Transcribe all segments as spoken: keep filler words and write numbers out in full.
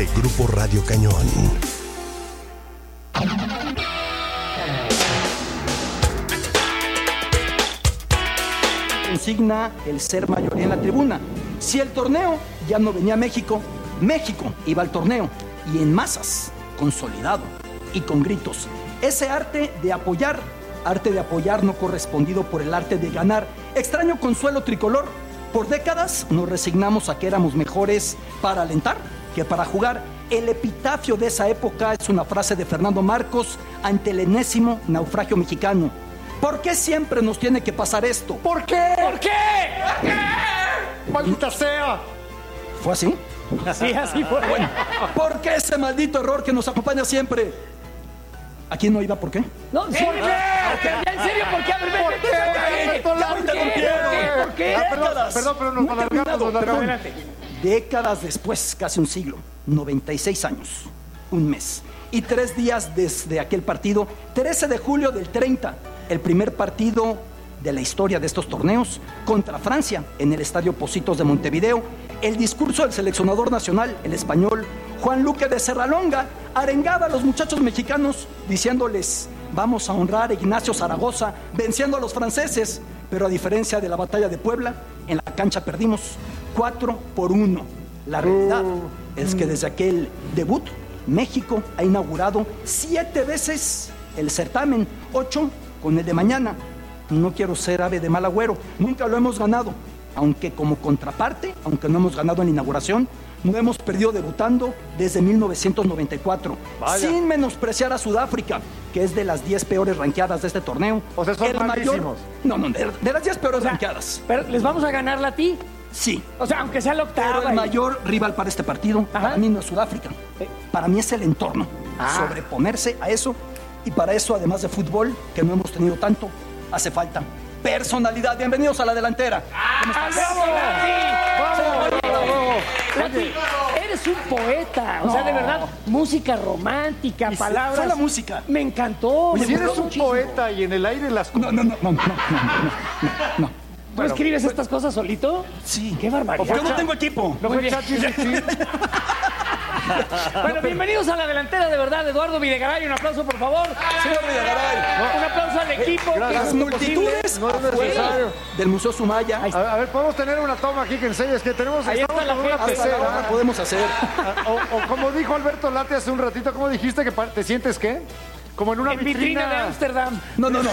de Grupo Radio Cañón. Consigna el ser mayoría en la tribuna. Si el torneo ya no venía a México, México iba al torneo y en masas, consolidado y con gritos. Ese arte de apoyar, arte de apoyar no correspondido por el arte de ganar. Extraño consuelo tricolor. Por décadas nos resignamos a que éramos mejores para alentar que para jugar. El epitafio de esa época es una frase de Fernando Marcos ante el enésimo naufragio mexicano. ¿Por qué siempre nos tiene que pasar esto? ¿Por qué? ¿Por qué? ¿Por qué? ¡Maldita sea! ¿Fue así? Sí, así fue. Bueno, ¿por qué ese maldito error que nos acompaña siempre? ¿Aquí no iba por qué? No, ¿por qué? ¿Ya en serio? ¿Por qué? A ver, ven, ¿Por qué? ¿Por qué? ¿Por qué? Ah, perdón, perdón, pero nos No he alargamos. terminado, nos perdón. alargamos. Décadas después, casi un siglo, noventa y seis años, un mes y tres días desde aquel partido, trece de julio del treinta, el primer partido de la historia de estos torneos contra Francia en el Estadio Pocitos de Montevideo. El discurso del seleccionador nacional, el español Juan Luque de Serralonga, arengaba a los muchachos mexicanos diciéndoles: vamos a honrar a Ignacio Zaragoza venciendo a los franceses, pero a diferencia de la batalla de Puebla, en la cancha perdimos cuatro por uno. La realidad es que desde aquel debut, México ha inaugurado siete veces el certamen, ocho con el de mañana. No quiero ser ave de mal agüero, nunca lo hemos ganado, aunque como contraparte, aunque no hemos ganado en la inauguración, no hemos perdido debutando desde mil novecientos noventa y cuatro. Vaya. Sin menospreciar a Sudáfrica, que es de las diez peores ranqueadas de este torneo. O sea, son el malísimos. mayor, no, no, de, de las diez peores O sea, ranqueadas. ¿Pero les vamos a ganar a ti? Sí. O sea, aunque sea la octava. Pero el y- mayor rival para este partido, Ajá. para mí no es Sudáfrica. Eh. Para mí es el entorno. Ah. Sobreponerse a eso. Y para eso, además de fútbol, que no hemos tenido tanto, hace falta personalidad. Bienvenidos a la delantera. ¿Cómo estás? ¡Vamos, Lati! ¡Vamos, vamos! Lati, eres un poeta. O sea, de verdad, música romántica, Y se- palabras. fue la música. Me encantó. Oye, me Si gustó eres un muchísimo. poeta y en el aire las... No, no, no, no, no, no, no, no, no. ¿Tú escribes estas cosas solito? Sí. ¡Qué barbaridad! Yo no tengo equipo. ¿No Muy fue bien. ChatGPT? Bueno, bienvenidos a la delantera, de verdad, Eduardo Videgaray. Un aplauso, por favor. Señor Videgaray. Un aplauso al equipo. que gracias. Las hizo esto multitudes posible. No es afuera necesario. del Museo Sumaya. Ahí A, a ver, podemos tener una toma aquí que enseñes que tenemos... Ahí estamos está la con una gente. Hasta la hora pecera. podemos hacer. O, o como dijo Alberto Late hace un ratito, ¿cómo dijiste que pa- te sientes qué? Como en una En vitrina de Ámsterdam. No, no, no.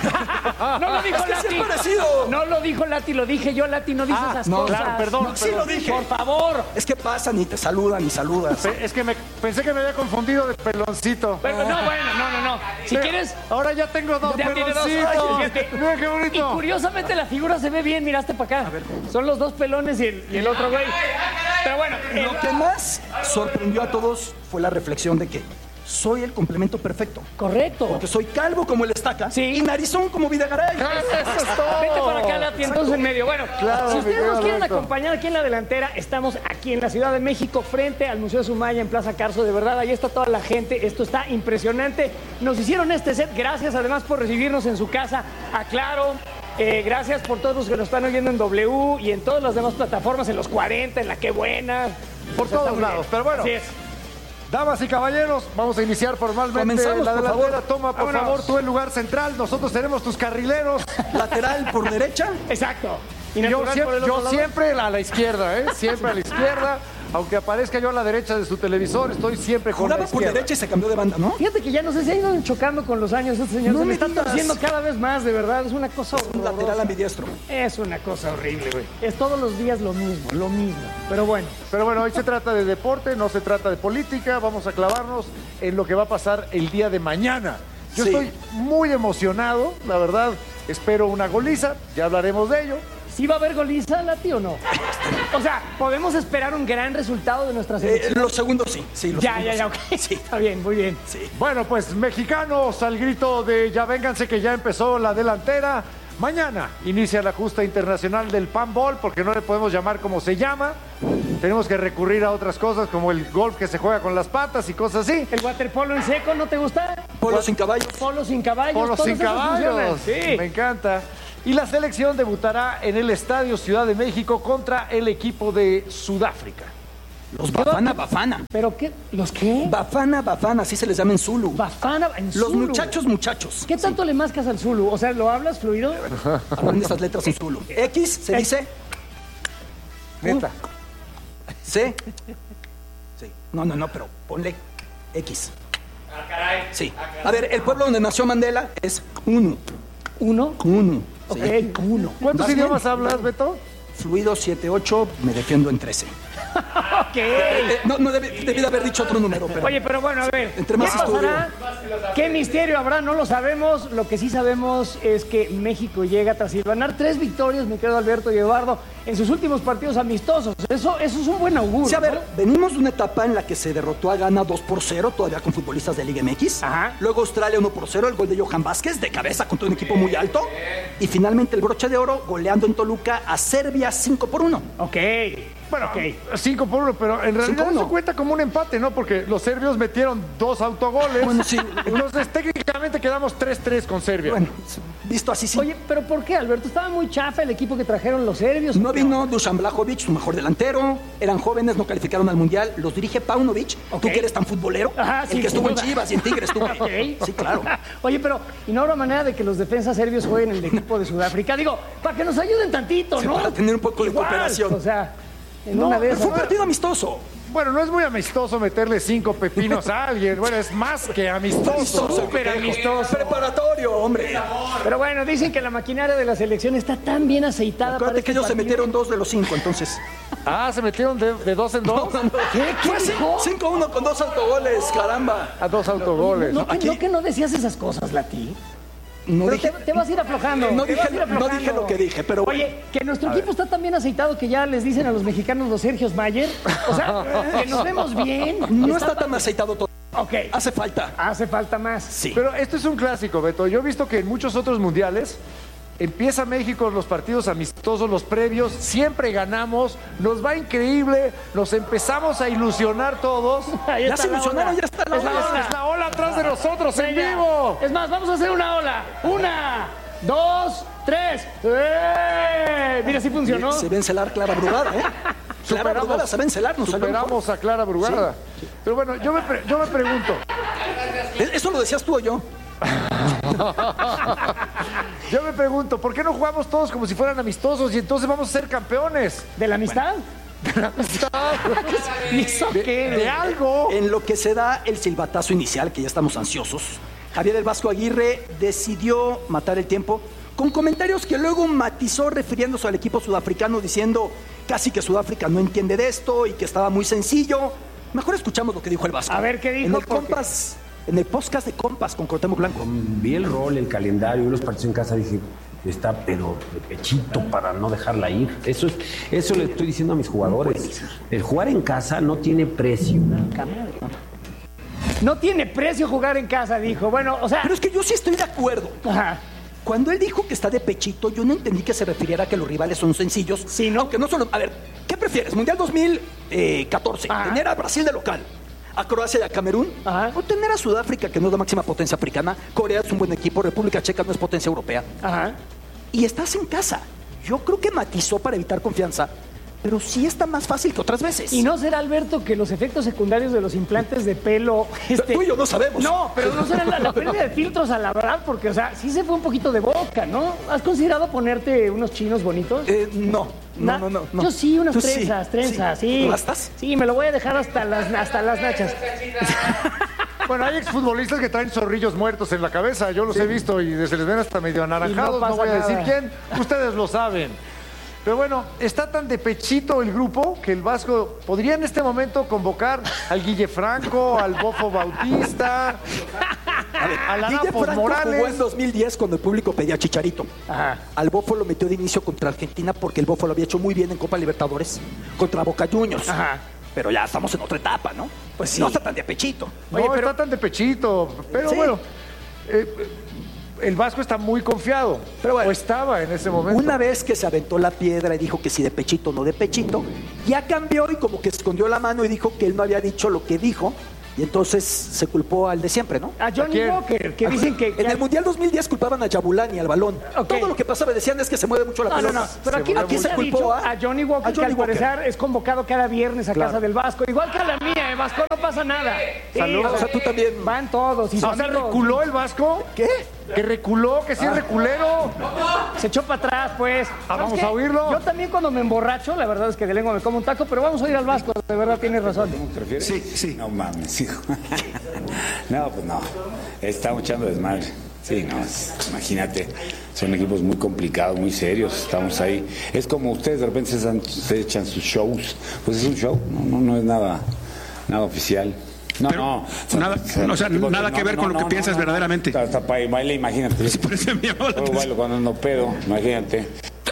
No lo dijo Es que sí Lati. es parecido. No lo dijo Lati, lo dije yo. Lati no dice Ah, esas no, cosas. claro, perdón, No, sí lo dije. Por favor. Es que pasan y te saludan y saludas. Pe- Es que me, pensé que me había confundido de peloncito. Pero no, bueno, no, no, no. Si Pero quieres, Ahora ya tengo dos ya tiene dos. peloncitos. Ay, fíjate. Mira qué Y bonito. curiosamente la figura se ve bien, miraste para acá. Son los dos pelones y el, y el otro güey. Pero bueno, Lo el- que más sorprendió a todos fue la reflexión de que soy el complemento perfecto. correcto. Porque soy calvo como el Estaca Sí. y narizón como Videgaray. Eso es todo. Vete para acá, Lati, entonces en medio. Bueno, Claro, si mi ustedes querido nos quieren Alberto. acompañar aquí en la delantera, estamos aquí en la Ciudad de México, frente al Museo Sumaya, en Plaza Carso. De verdad, ahí está toda la gente. Esto está impresionante. Nos hicieron este set. Gracias, además, por recibirnos en su casa. Aclaro. Eh, gracias por todos los que nos están oyendo en W y en todas las demás plataformas, en los cuarenta, en la Qué Buena. Por Pues está todos muy lados, bien. pero bueno. Así es. Damas y caballeros, vamos a iniciar formalmente Comenzamos, la por delantera. favor. Toma, por Vámonos. favor, tú el lugar central. Nosotros tenemos tus carrileros. Lateral por derecha. Exacto. Y Yo, natural siempre, por el yo otro lado. siempre a la izquierda, ¿eh? Siempre a la izquierda. Aunque aparezca yo a la derecha de su televisor, estoy siempre con la Jugaba por izquierda. derecha y se cambió de banda, ¿no? Fíjate que ya no sé, se ha ido chocando con los años este señor. No se me me está digas. torciendo cada vez más, de verdad. Es una cosa Un horrorosa. lateral ambidiestro. Es una cosa horrible, güey. Es todos los días lo mismo, lo mismo. Pero bueno, Pero bueno, hoy se trata de deporte, no se trata de política. Vamos a clavarnos en lo que va a pasar el día de mañana. Yo Sí. estoy muy emocionado, la verdad. Espero una goliza, ya hablaremos de ello. ¿sí va a haber goliza, Lati, o no? O sea, ¿podemos esperar un gran resultado de nuestra Eh, selección? los segundos sí. sí los ya, ya, ya, ok. segundos sí. Está bien, muy bien. Sí. Bueno, pues mexicanos al grito de ya vénganse que ya empezó la delantera. Mañana inicia la justa internacional del panball, porque no le podemos llamar como se llama. Tenemos que recurrir a otras cosas como el golf que se juega con las patas y cosas así. ¿El waterpolo en seco no te gusta? Polo sin caballos. Polo sin caballos. Polos todos sin esos funcionan. caballos. Sí. Me encanta. Y la selección debutará en el Estadio Ciudad de México contra el equipo de Sudáfrica. Los Bafana Bafana. ¿Pero qué? ¿Los qué? Bafana Bafana, así se les llama en Zulu. Bafana en Los Zulu. muchachos, muchachos. ¿Qué tanto Sí. le mascas al Zulu? O sea, ¿lo hablas fluido? Aprende esas letras en Zulu. X se dice Neta. C. Sí. No, no, no, pero ponle X. Ah, caray. Sí. A ver, el pueblo donde nació Mandela es uno. ¿Uno? Uno. Ok, Sí. uno. ¿Cuántos ¿Vas idiomas bien? hablas, Beto? Fluido siete, ocho, me defiendo en trece. Ok. Eh, no, no debí, debí de haber dicho otro número, pero... Oye, pero bueno, a ver, Entre ¿qué más pasará? ¿Qué misterio habrá? No lo sabemos. Lo que sí sabemos es que México llega tras ganar tres victorias, mi querido Alberto y Eduardo, en sus últimos partidos amistosos. Eso, eso es un buen augurio. Sí, a ver, ¿no? venimos de una etapa en la que se derrotó a Ghana dos por cero, todavía con futbolistas de Liga M X. Ajá. Luego Australia uno por cero, el gol de Johan Vázquez, de cabeza contra un equipo muy alto. Y finalmente el broche de oro, goleando en Toluca a Serbia cinco por uno. Ok. Bueno, ok. cinco por uno, pero en realidad cinco uno. eso cuenta como un empate, ¿no? Porque los serbios metieron dos autogoles. Bueno, sí. Entonces, técnicamente quedamos tres tres con Serbia. Bueno, visto así sí. Oye, pero ¿por qué, Alberto? Estaba muy chafa el equipo que trajeron los serbios. No vino Dusan Blajovic, su mejor delantero. Eran jóvenes, no calificaron al Mundial. Los dirige Paunovic. Ok. Tú que eres tan futbolero. Ajá, el sí, que estuvo sin en duda. Chivas y en Tigres, tú. Ok. Sí, claro. Oye, pero ¿y no habrá manera de que los defensas serbios jueguen en el equipo de Sudáfrica? Digo, para que nos ayuden tantito, Sí, ¿no? para tener un poco de Igual, cooperación. O sea, en No, una de Fue esas. un partido amistoso. Bueno, no es muy amistoso meterle cinco pepinos a alguien. Bueno, es más que amistoso. Súper amistoso. Preparatorio, hombre. Pero bueno, dicen que la maquinaria de la selección está tan bien aceitada para Acuérdate este que ellos se partido. metieron dos de los cinco, entonces. Ah, ¿se metieron de, de dos en dos? ¿Qué? ¿Qué Fue dijo? cinco uno con dos autogoles, caramba. A dos autogoles. ¿No, que, aquí- no que no decías esas cosas, Lati? No Pero dije, te, te vas a ir aflojando. No te dije- vas a ir no aflojando. dije lo que dije, pero bueno. Oye, que nuestro equipo está tan bien aceitado que ya les dicen a los mexicanos los Sergios Mayer. O sea, que nos vemos bien. no está tan aceitado todo. Ok. Hace falta. Hace falta más. Sí. Pero esto es un clásico, Beto. Yo he visto que en muchos otros mundiales empieza México los partidos amistosos, los previos, siempre ganamos, nos va increíble, nos empezamos a ilusionar todos. Ahí Ya está se la ilusionaron, ola. ya está la Es ola. Es la ola atrás de nosotros en Venga. vivo. Es más, vamos a hacer una ola. Una, dos, tres. ¡Eh! Mira, sí funcionó. Se ve encelar Clara Brugada, ¿eh? Clara Superamos- Brugada se ve encelar, nos salió mejor. Superamos a Clara Brugada. Pero bueno, yo me, pre- yo me pregunto, ¿Eso lo decías tú o yo? yo me pregunto, ¿por qué no jugamos todos como si fueran amistosos y entonces vamos a ser campeones? ¿De la amistad? ¿Y eso qué? De algo. En lo que se da el silbatazo inicial, que ya estamos ansiosos, Javier El Vasco Aguirre decidió matar el tiempo con comentarios que luego matizó refiriéndose al equipo sudafricano diciendo casi que Sudáfrica no entiende de esto y que estaba muy sencillo. Mejor escuchamos lo que dijo El Vasco. A ver, ¿qué dijo? En el Porque- Compas, en el podcast de Compas con Cuauhtémoc Blanco. Vi el rol, el calendario, los partidos en casa, dije, está pero de pechito para no dejarla ir. Eso es, eso le estoy diciendo a mis jugadores. El jugar en casa no tiene precio. No tiene precio jugar en casa, dijo. Bueno, o sea. Pero es que yo sí estoy de acuerdo. Ajá. Cuando él dijo que está de pechito, yo no entendí que se refiriera a que los rivales son sencillos. Sí, ¿no? Aunque no solo... A ver, ¿qué prefieres? Mundial dos mil catorce, Ajá. tener a Brasil de local, a Croacia y a Camerún, Ajá. o tener a Sudáfrica, que no es la máxima potencia africana, Corea es un buen equipo, República Checa no es potencia europea, Ajá. y estás en casa. Yo creo que matizó para evitar confianza, pero sí está más fácil que otras veces. ¿Y no será, Alberto, que los efectos secundarios de los implantes de pelo... Este... Tú y yo no sabemos. No, pero no será la, la pérdida de filtros a la verdad, porque, o sea, sí se fue un poquito de boca, ¿no? ¿Has considerado ponerte unos chinos bonitos? Eh, no, no, Na- no, no, no. Yo sí, unas Tú sí, trenzas, trenzas, sí. ¿Tú gastas? Sí, me lo voy a dejar hasta las, hasta las nachas. Bueno, hay exfutbolistas que traen zorrillos muertos en la cabeza, yo los he visto y se les ven hasta medio anaranjados, pasa no, voy a decir nada. quién, ustedes lo saben. Pero bueno, está tan de pechito el grupo que el Vasco podría en este momento convocar al Guille Franco, al Bofo Bautista, al Guille Anapos Franco jugó en Morales. dos mil diez cuando el público pedía Chicharito. Ajá. Al Bofo lo metió de inicio contra Argentina porque el Bofo lo había hecho muy bien en Copa Libertadores contra Boca Juniors. Ajá. Pero ya estamos en otra etapa, ¿no? Pues sí. No está tan de pechito. No, Oye, pero- está tan de pechito. Pero Sí. bueno, eh, el Vasco está muy confiado. Pero bueno, o estaba en ese momento. Una vez que se aventó la piedra y dijo que si de pechito no de pechito, ya cambió y como que escondió la mano y dijo que él no había dicho lo que dijo Y entonces se culpó al de siempre, ¿no? A Johnny ¿A quién? Walker, que dicen que... En el Mundial dos mil diez culpaban a Jabulani, al balón. Ok. Todo lo que pasaba decían es que se mueve mucho la No, no, pelota. no. Pero Se aquí, mueve aquí mucho. se ¿A quién se culpó culpó, a Johnny Walker, a que Johnny al Walker. parecer es convocado cada viernes a Claro. casa del Vasco. Igual que a la mía, ¿eh? Vasco no pasa nada. Sí, Saludos. O sea, tú también. Van todos. Y su O sea, amigo ¿reculó el Vasco? ¿Qué? ¿Que reculó? ¿Que sí es reculero? se echó para atrás, pues. Ah, ¿Sabes vamos qué? a oírlo. Yo también cuando me emborracho, la verdad es que de lengua me como un taco, pero vamos a ir al Vasco. De verdad, tienes razón. Sí, sí. No mames, hijo. No, pues no. Estamos echando desmadre. Sí, no, es- imagínate. Son equipos muy complicados, muy serios. Estamos ahí. Es como ustedes de repente se, dan- se echan sus shows. Pues es un show, no, no, no es nada, nada oficial. No, Pero no. nada- o sea, nada que ver con lo que piensas verdaderamente. Hasta, hasta para baile, imagínate. Sí, por eso me llamó la Yo atención. bailo cuando ando pedo, imagínate.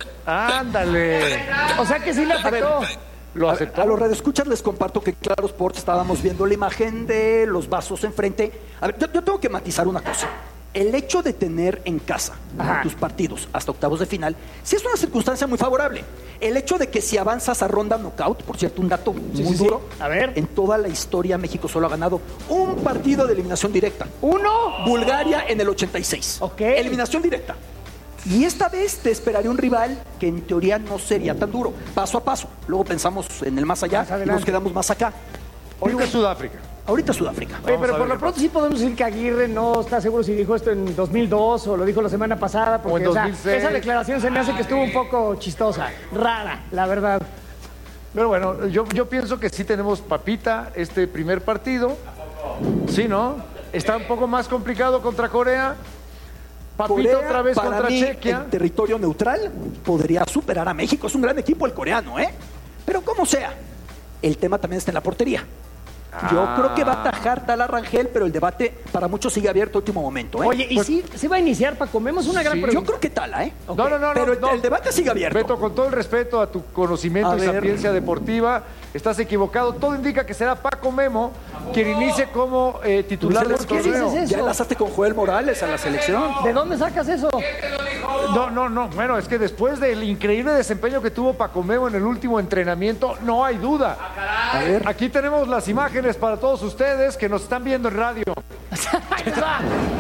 Ándale. O sea que sí le afectó. Lo A, aceptó. a los radioescuchas les comparto que en Claro Sports estábamos viendo la imagen de los vasos enfrente. A ver, yo, yo tengo que matizar una cosa. El hecho de tener en casa Ajá. tus partidos hasta octavos de final, sí es una circunstancia muy favorable. El hecho de que si avanzas a ronda knockout, por cierto, un dato Sí, muy sí, sí. duro, A ver. en toda la historia México solo ha ganado un partido de eliminación directa. Uno. Bulgaria en el ochenta y seis. Ok. Eliminación directa. Y esta vez te esperaría un rival que en teoría no sería tan duro. Paso a paso. Luego pensamos en el más allá Más y adelante. nos quedamos más acá. Ahorita Sudáfrica. Ahorita Sudáfrica. Oye, Vamos pero a por ver lo qué pronto sí podemos decir que Aguirre no está seguro si dijo esto en dos mil dos o lo dijo la semana pasada. Porque, O en o sea, dos mil seis. esa declaración se me hace que estuvo un poco chistosa, rara, la verdad. Pero bueno, yo, yo pienso que sí tenemos papita este primer partido. Sí, ¿no? Está un poco más complicado contra Corea. Papita Corea, otra vez para contra mí, Chequia. en territorio neutral, podría superar a México. Es un gran equipo el coreano, ¿eh? Pero como sea, el tema también está en la portería. Yo Ah. creo que va a atajar Tala Rangel, pero el debate para muchos sigue abierto a último momento, ¿eh? Oye, ¿y Pues, si se va a iniciar, Paco Memo? Es una gran Sí. pregunta. yo creo que Tala, ¿eh? No, no, no, Pero no, el, no. el debate sigue abierto. Beto, con todo el respeto a tu conocimiento A y ver. sapiencia deportiva, estás equivocado. Todo indica que será Paco Memo quien inicie como eh, titular del ¿Por qué torneo. dices eso? Ya enlazaste con Joel Morales a la selección. ¿De dónde sacas eso? No, no, no. Bueno, es que después del increíble desempeño que tuvo Paco Memo en el último entrenamiento, no hay duda. A ver. Aquí tenemos las imágenes para todos ustedes que nos están viendo en radio. Ahí está.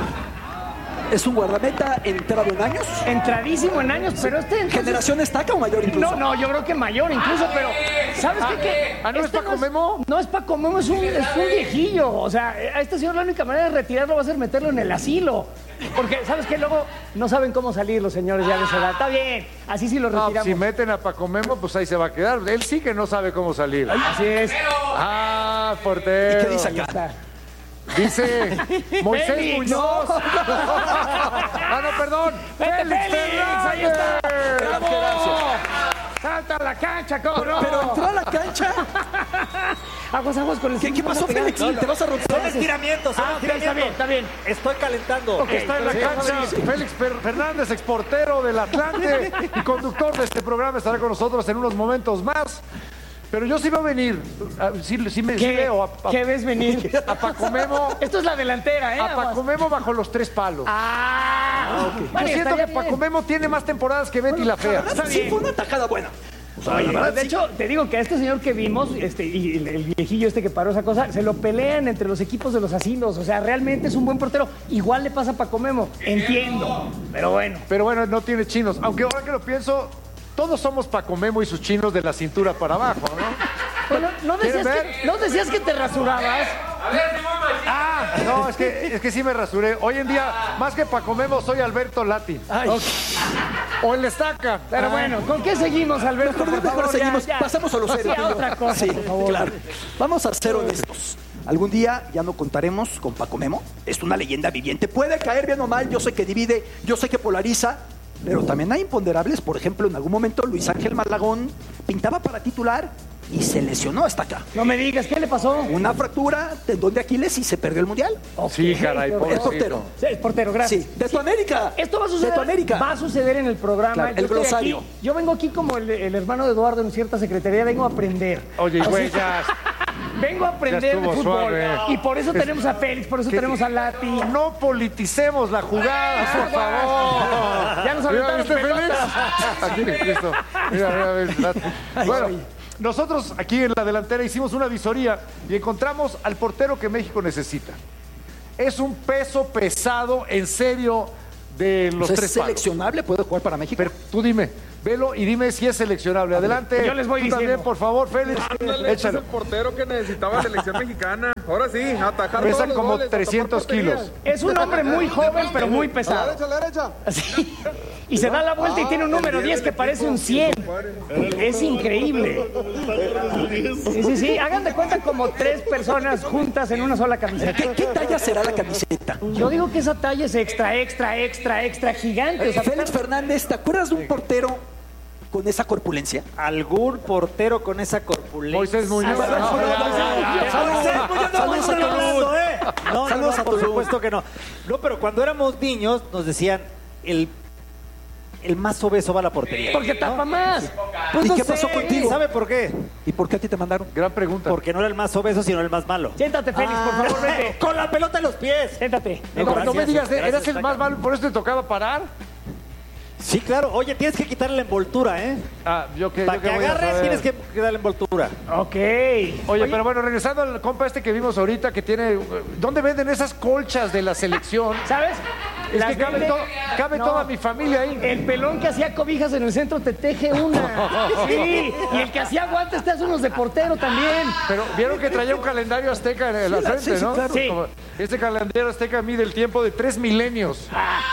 Es un guardameta entrado en años. Entradísimo en años, pero este... entonces- ¿Generación estaca o mayor incluso? No, no, yo creo que mayor incluso, pero ¿sabes qué? Que ah, ¿no es Paco Memo? No es Paco Memo, es un, es un viejillo. O sea, a este señor la única manera de retirarlo va a ser meterlo en el asilo. Porque, ¿sabes qué? Luego no saben cómo salir los señores ya de esa edad. Está bien, así sí lo No, retiramos. si meten a Paco Memo, pues ahí se va a quedar. Él sí que no sabe cómo salir. Así es. Ah, portero. ¿Y qué dice Ahí acá? está. Dice Moisés Félix, Muñoz. no. ah, no, perdón. Vete, Félix Félix, ahí está. Fernández. ¡Bravo! ¡Salta a la cancha, cómo no! Pero entró a la cancha. Aguas, aguas con el ¿Qué, qué cinturón, pasó, vas a pegar. Félix? ¿Te vas a romper? Son estiramientos, son Ah, ok, está bien, estiramientos. está bien. Estoy calentando. Ok. Está en la Sí, cancha Félix Per- Fernández, exportero del Atlante y conductor de este programa, estará con nosotros en unos momentos más. Pero yo sí veo venir, ah, sí, sí me sí ¿Qué, veo a, a- ¿Qué ves venir? a Paco Memo, Esto es la delantera, ¿eh? a Paco Aguas. Memo bajo los tres palos. Ah, Yo vale, siento estaría que Paco bien. Memo tiene más temporadas que Betty la Fea. Está Sí, bien. fue una tajada buena. O sea, Oye, la verdad, de sí. hecho, te digo que a este señor que vimos, este, y el, el viejillo este que paró esa cosa, se lo pelean entre los equipos de los asilos. O sea, realmente es un buen portero. Igual le pasa a Paco Memo. Entiendo. Pero bueno. Pero bueno, no tiene chinos. Aunque ahora que lo pienso, todos somos Paco Memo y sus chinos de la cintura para abajo, ¿no? Bueno, ¿no decías, ¿Quieren que, ver? ¿no decías que te rasurabas? Ah, no, es que, es que sí me rasuré. Hoy en día, más que Paco Memo, soy Alberto Lati. Ay, O el Estaca. Pero Ah. bueno, ¿con qué seguimos, Alberto? Mejor, Por mejor favor, seguimos. ya, ya. Pasamos a lo serio. Sí, a otra cosa, Sí, por favor. claro. Vamos a ser honestos. Algún día ya no contaremos con Paco Memo. Es una leyenda viviente. Puede caer bien o mal. Yo sé que divide, yo sé que polariza. Pero también hay imponderables. Por ejemplo, en algún momento Luis Ángel Malagón pintaba para titular y se lesionó hasta acá. No me digas, ¿qué le pasó? Una fractura, tendón de Aquiles y se perdió el mundial. Sí, caray, qué Es pobrecito. portero. Sí, es portero, gracias. Sí, de tu América. Esto va a suceder. De tu América. Va a suceder en el programa. Claro, Yo el estoy glosario. aquí- yo vengo aquí como el, el hermano de Eduardo en cierta secretaría, vengo a aprender. Oye, O güey, sea, ya. Vengo a aprender de estuvo fútbol. suave. Y por eso tenemos a Félix, por eso ¿Qué- tenemos a Lati. No politicemos la jugada, por favor. Ya nos Mira, aventaron ¿viste, Félix? pelotas. Aquí, listo. Mira, mira, mira. Bueno, nosotros aquí en la delantera hicimos una visoría y encontramos al portero que México necesita. Es un peso pesado, en serio, de los ¿Es tres palos. seleccionable? ¿Puede jugar para México? Pero tú dime, velo y dime si es seleccionable. Adelante. Yo les voy tú diciendo. también, por favor, Félix. Ándale, es Échalo. el portero que necesitaba selección mexicana. Ahora sí, atajar Pesan todos los como goles, trescientos tapar portería. kilos. Es un hombre muy joven, pero muy A la pesado. derecha, a la derecha. Así. Y se da la vuelta y tiene un número diez que parece un cien. Es increíble. Sí, sí, sí. Hagan de cuenta como tres personas juntas en una sola camiseta. ¿Qué, qué talla será la camiseta? Yo digo que esa talla es extra, extra, extra, extra gigante. O sea, Félix Fernández, ¿te acuerdas de un portero con esa corpulencia? Algún portero con esa corpulencia. Moisés Muñoz. Ah, No, Moisés ya, Muñoz. ya, ya. Saludos, Saludos a Tulum. ¿eh? No, no, Saludos no, a por Tulum. supuesto que no. No, pero cuando éramos niños nos decían el, el más obeso va a la portería. porque tapa más. Pues ¿Y no qué sé, pasó contigo? ¿Sabe por qué? ¿Y por qué a ti te mandaron? Gran pregunta. Porque no era el más obeso, sino el más malo. Siéntate, Félix, por favor, vete. Con la pelota en los pies. Siéntate. No, Gracias, no me digas, gracias, eras el Taca. más malo, por eso te tocaba parar. Sí, claro. Oye, tienes que quitarle la envoltura, ¿eh? Ah, yo qué, Para yo que qué voy a agarres saber. tienes que que darle envoltura. Ok. Oye, pero bueno, regresando al compa este que vimos ahorita, que tiene... ¿Dónde venden esas colchas de la selección? ¿Sabes? Es Las que cabe, vende- to- cabe No. toda mi familia ahí. El pelón que hacía cobijas en el centro te teje una. Sí. Y el que hacía guantes te hace unos de portero también. Pero vieron que traía un calendario azteca en la Sí, frente, sí, sí, ¿no? claro. Sí. Como- Este calendario azteca mide el tiempo de tres milenios.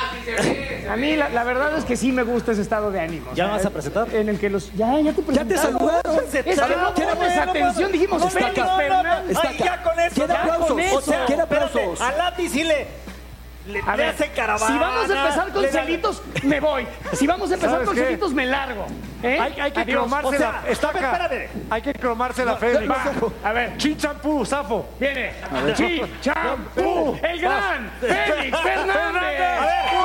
A mí la, la verdad es que sí me gusta ese estado de ánimo. ¿Ya O sea, vas a presentar? En el que los... Ya, ya te Ya te presentaron. saludaron. Es que no ¿Quiere- pones atención. Dijimos Está Félix acá. Fernández. Está Ay, acá. ya con eso. ¿Quiere ya aplausos? con eso. O sea, ¿quiere Espérate, aplausos? A Lati sí le, le, A le ver, hace caravana. si vamos a empezar con le da- celitos, me voy. Si vamos a empezar ¿Sabes con qué? celitos, me largo. ¿Eh? Hay, hay que Adiós. cromarse O sea, la... Está a ver, acá. espérate. Hay que cromarse la Félix. Va, a ver, Chin champú, zafo. viene. Chi, champú, el gran Félix Fernández. A ver.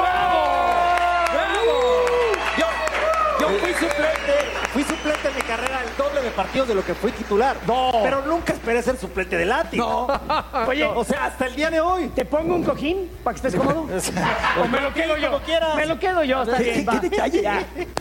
¡Bravo! Yo, yo fui suplente, fui suplente en mi carrera el doble de partidos de lo que fui titular. No. Pero nunca esperé ser suplente de Lati. No. Oye, O sea, hasta el día de hoy. ¿te pongo un cojín para que estés cómodo? ¿O me lo quedo yo? Como quieras. Me lo quedo yo, está ¿Qué, bien. qué va. detalle? Ya.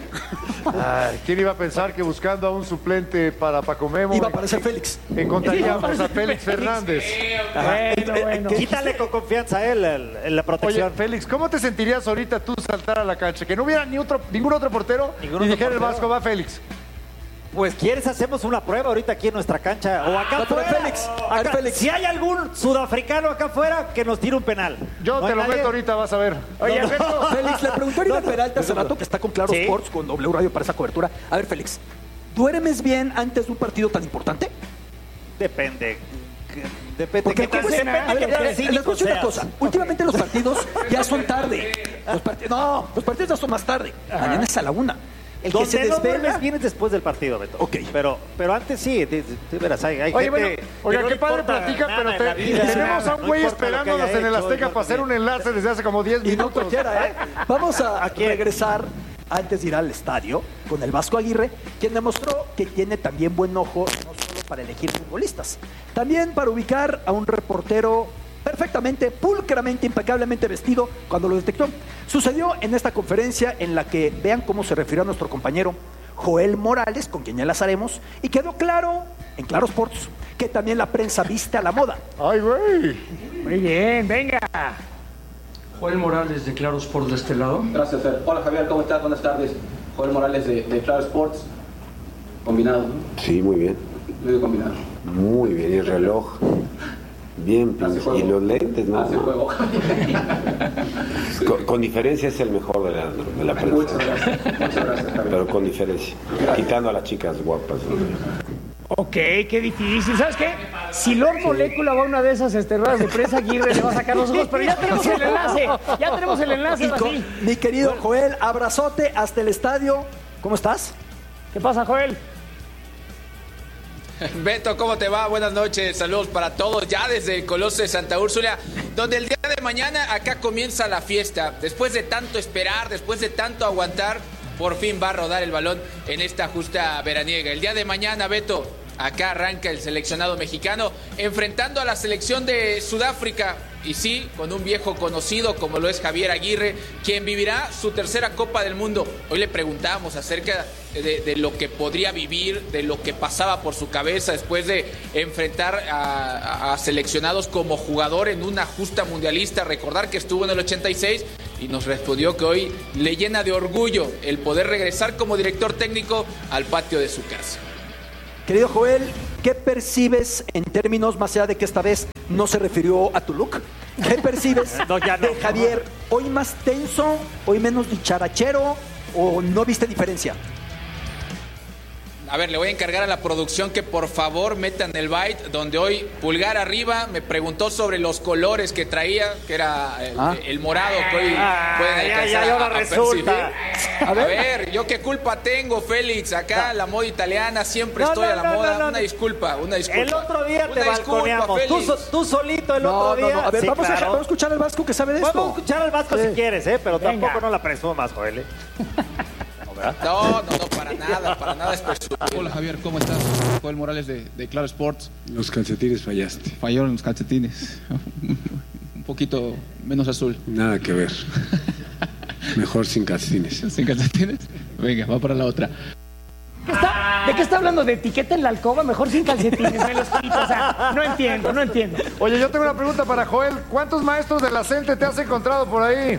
Ay, ¿quién iba a pensar que buscando a un suplente para Paco Memo Iba a aparecer Félix. encontraríamos a Félix Fernández? Bueno, bueno. Quítale con confianza a él el- el- la Oye, protección. Félix, ¿cómo te sentirías ahorita tú saltar a la cancha? Que no hubiera ni otro, ningún otro portero Ningún y otro dijera el portero. Vasco, va Félix. Pues quieres hacemos una prueba ahorita aquí en nuestra cancha o acá No, pero afuera. Félix, a ver, Acá- Félix. Si hay algún sudafricano acá afuera que nos tire un penal. Yo ¿No te hay lo nadie? meto ahorita, vas a ver. Oye, Alberto, Félix, le preguntó a Iribe Peralta hace rato, que está con Claro Sí. Sports, con W Radio para esa cobertura. A ver, Félix, ¿duermes bien antes de un partido tan importante? Depende. Depende. Porque ¿Qué tan- ¿cómo es? depende A ver, qué tan les cínico voy a decir una seas. cosa. Últimamente los partidos ya son tarde. Los parti- no, los partidos ya son más tarde. Mañana es a la una. El que Donde se no desvela... duermes bien es después del partido, Beto. Ok. Pero, pero antes sí, de, de- de veras, hay, hay Oye, gente bueno, que oiga, no qué le padre importa platica, nada pero en te- la vida, tenemos a un no güey importa lo que esperándonos haya en el hecho, Azteca igual para hacer un también. enlace desde hace como diez Y no minutos. cualquiera, ¿eh? Vamos a, ¿A quién? regresar antes de ir al estadio con el Vasco Aguirre, quien demostró que tiene también buen ojo, no solo para elegir futbolistas, también para ubicar a un reportero perfectamente, pulcramente, impecablemente vestido cuando lo detectó. Sucedió en esta conferencia en la que vean cómo se refirió a nuestro compañero Joel Morales, con quien ya enlazaremos, y quedó claro en Claro Sports que también la prensa viste a la moda. Ay, güey. muy bien, venga. Joel Morales de Claro Sports de este lado. Gracias, Fer. Hola, Javier, ¿cómo estás? Buenas tardes. Joel Morales de, de Claro Sports. Combinado, ¿no? Sí, muy bien. Medio combinado. Muy bien. Y el reloj. Bien, Hace pinche. juego. Y los lentes, ¿no? Hace juego. Con, con diferencia es el mejor de la, de la prensa. Muchas gracias. Muchas gracias, Javier. Pero con diferencia. Quitando a las chicas guapas. ¿no? Ok, qué difícil. ¿Sabes qué? Si Lord Molécula va a una de esas este, ruedas de prensa, Aguirre le va a sacar los ojos, pero ya tenemos el enlace. Ya tenemos el enlace, Y con- así. mi querido Joel, abrazote hasta el estadio. ¿Cómo estás? ¿Qué pasa, Joel? Beto, ¿cómo te va? Buenas noches, saludos para todos, ya desde el Coloso de Santa Úrsula, donde el día de mañana acá comienza la fiesta. Después de tanto esperar, después de tanto aguantar, por fin va a rodar el balón en esta justa veraniega. El día de mañana, Beto, acá arranca el seleccionado mexicano, enfrentando a la selección de Sudáfrica. Y sí, con un viejo conocido como lo es Javier Aguirre, quien vivirá su tercera Copa del Mundo. Hoy le preguntábamos acerca de, de lo que podría vivir, de lo que pasaba por su cabeza después de enfrentar a, a seleccionados como jugador en una justa mundialista. Recordar que estuvo en el ochenta y seis y nos respondió que hoy le llena de orgullo el poder regresar como director técnico al patio de su casa. Querido Joel, ¿qué percibes en términos, más allá de que esta vez no se refirió a tu look? ¿Qué percibes no, ya no. de Javier? ¿Hoy más tenso, hoy menos dicharachero o no viste diferencia? A ver, le voy a encargar a la producción que por favor metan el byte donde hoy Pulgar arriba me preguntó sobre los colores que traía, que era el, ah. el morado que hoy ah, pueden alcanzar ya, ya, ahora a, a resulta. A ver. a ver, yo qué culpa tengo, Félix, acá no. la moda italiana, siempre no, estoy no, a la no, moda. No, no, una disculpa, una disculpa. El otro día una te balconeamos, tú, so, tú solito el no, otro día. No, no. A ver, sí, vamos, claro. a, vamos a escuchar al Vasco que sabe de esto. Vamos a escuchar al Vasco sí. si quieres, ¿eh? Pero Venga. tampoco no la presumas, Joel. ¿eh? No, no, no, para nada, para nada es presumido. Hola Javier, ¿cómo estás? Joel Morales de, de Claro Sports. Los calcetines fallaste. Fallaron los calcetines. Un poquito menos azul. Nada que ver. Mejor sin calcetines. ¿Sin calcetines? Venga, va para la otra. ¿Qué está, ¿De qué está hablando? ¿De etiqueta en la alcoba? Mejor sin calcetines, me los quito. O sea, no entiendo, no entiendo. Oye, yo tengo una pregunta para Joel. ¿Cuántos maestros de la CENTE te has encontrado por ahí?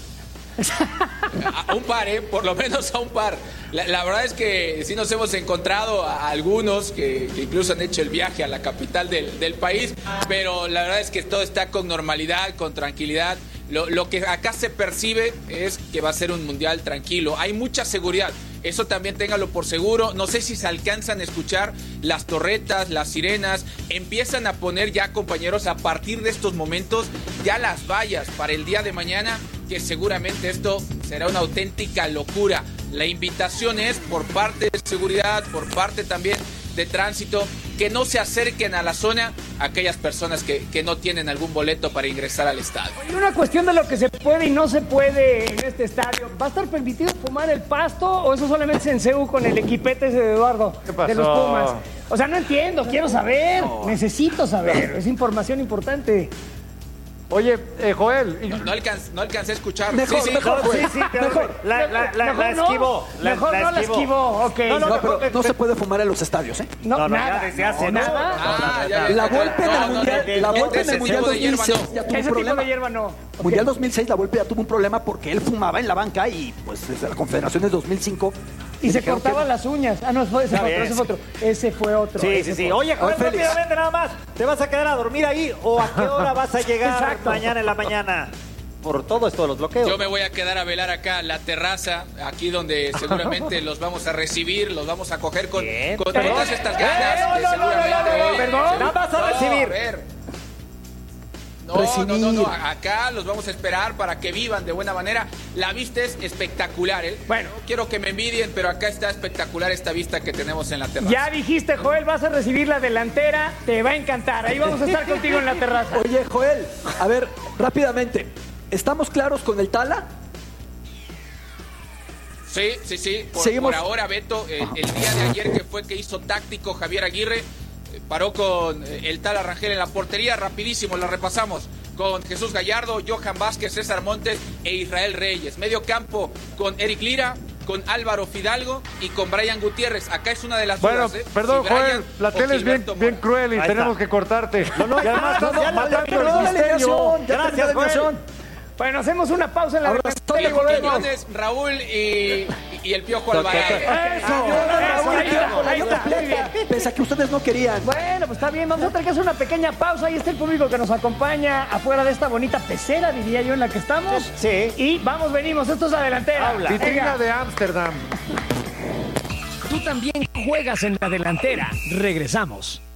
A un par, ¿eh? Por lo menos a un par. La, la verdad es que sí nos hemos encontrado a, a algunos que, que incluso han hecho el viaje a la capital del, del país, pero la verdad es que todo está con normalidad, con tranquilidad. Lo, lo que acá se percibe es que va a ser un mundial tranquilo. Hay mucha seguridad. Eso también téngalo por seguro. No sé si se alcanzan a escuchar las torretas, las sirenas. Empiezan a poner ya, compañeros, a partir de estos momentos, ya las vallas para el día de mañana, que seguramente esto será una auténtica locura. La invitación es por parte de seguridad, por parte también de tránsito, que no se acerquen a la zona aquellas personas que, que no tienen algún boleto para ingresar al estadio. Y una cuestión de lo que se puede y no se puede en este estadio. ¿Va a estar permitido fumar el pasto o eso solamente es en C E U con el equipete ese de Eduardo? ¿Qué pasó? De los Pumas. O sea, no entiendo, quiero saber, no. necesito saber, es información importante. Oye, eh, Joel. No, no, alcanz, no alcancé a escuchar. Mejor, sí, sí, mejor, sí, sí, mejor. La, la, la, mejor la no, esquivó. La, mejor la no la esquivó, ok. No, no, no, pero no se puede fumar en los estadios, ¿eh? No, no, no nada. ya desde hace no, nada. Ah, ya, ya, la ya, Volpe en no, el no, Mundial, no, no, la Volpe en ese el Mundial tipo de hierba dos mil seis no. ya tuvo Ese un tipo problema. de hierba no. Mundial dos mil seis la Volpe ya tuvo un problema porque él fumaba en la banca y pues desde la Confederación de dos mil cinco y se cortaba las uñas. Ah, no, fue ese, fue otro, ese fue otro. Ese fue otro. Sí, ese sí, sí. Fue. Oye, Joel, Félix. rápidamente nada más. ¿Te vas a quedar a dormir ahí o a qué hora vas a llegar Exacto. mañana en la mañana? Por todo esto de los bloqueos. Yo me voy a quedar a velar acá la terraza, aquí donde seguramente los vamos a recibir, los vamos a coger con, con todas estas ganas Eh, que no, no, seguramente no, no, no, hoy... perdón. La vas a No, recibir. a ver. No, no, no, no, acá los vamos a esperar para que vivan de buena manera. La vista es espectacular, ¿eh? Bueno, no quiero que me envidien, pero acá está espectacular esta vista que tenemos en la terraza. Ya dijiste, Joel, vas a recibir la delantera, te va a encantar. Ahí vamos a estar contigo en la terraza. Oye, Joel, a ver, rápidamente. ¿Estamos claros con el Tala? Sí, sí, sí. Por, Seguimos. por ahora, Beto, eh, el día de ayer que fue que hizo táctico Javier Aguirre, eh, paró con eh, el Tala Rangel en la portería, rapidísimo, la repasamos. Con Jesús Gallardo, Johan Vázquez, César Montes e Israel Reyes. Medio campo con Eric Lira, con Álvaro Fidalgo y con Brian Gutiérrez. Acá es una de las Bueno, dudas, ¿eh? perdón, Si Brian Joel, la tele es bien, bien cruel y Ahí tenemos está. que cortarte. No, no, y además no, estás ya, matando ya, el ya, misterio. Gracias, Joel. Bueno, hacemos una pausa en la Ahora delantera. estoy de acuerdo. Quiñones, Raúl y, y el Piojo Alvarado. Eso, eso, ahí está, ahí está, muy bien. Pese a que ustedes no querían. Bueno, pues está bien, vamos a tener que hacer una pequeña pausa. Ahí está el público que nos acompaña afuera de esta bonita pecera, diría yo, en la que estamos. Sí. Y vamos, venimos, esto es la delantera. Habla. Vitrina de Ámsterdam. Tú también juegas en la delantera. Regresamos.